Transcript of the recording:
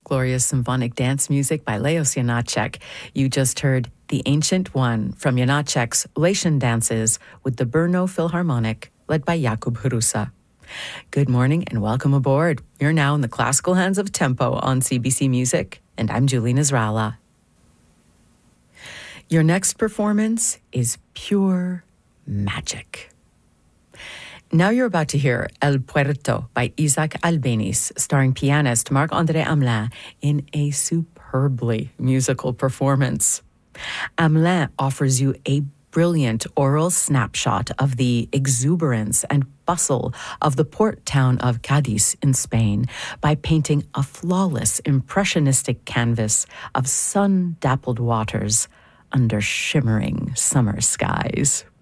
Glorious symphonic dance music by Leos Janáček. You just heard The Ancient One from Janáček's Latin Dances with the Brno Philharmonic, led by Jakub Hrusa. Good morning and welcome aboard. You're now in the classical hands of Tempo on CBC Music, and I'm Julie Nasrallah. Your next performance is pure magic. Now you're about to hear El Puerto by Isaac Albéniz, starring pianist Marc-André Hamelin in a superbly musical performance. Hamelin offers you a brilliant oral snapshot of the exuberance and bustle of the port town of Cadiz in Spain by painting a flawless impressionistic canvas of sun-dappled waters under shimmering summer skies.